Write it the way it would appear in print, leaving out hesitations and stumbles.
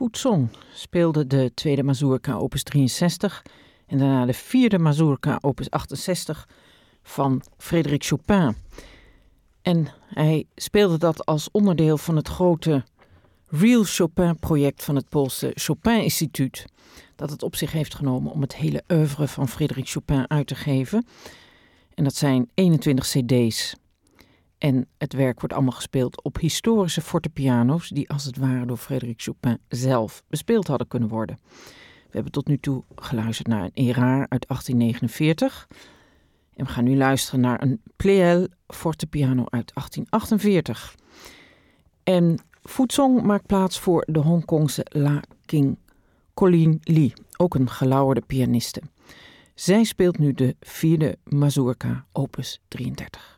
Fuzhong speelde de tweede mazurka opus 63 en daarna de vierde mazurka opus 68 van Frédéric Chopin. En hij speelde dat als onderdeel van het grote Real Chopin-project van het Poolse Chopin-instituut, dat het op zich heeft genomen om het hele oeuvre van Frédéric Chopin uit te geven. En dat zijn 21 cd's. En het werk wordt allemaal gespeeld op historische fortepiano's die als het ware door Frédéric Chopin zelf bespeeld hadden kunnen worden. We hebben tot nu toe geluisterd naar een Erard uit 1849. En we gaan nu luisteren naar een Pleyel fortepiano uit 1848. En Fuzhong maakt plaats voor de Hongkongse La King Colleen Lee, ook een gelauwerde pianiste. Zij speelt nu de vierde mazurka opus 33.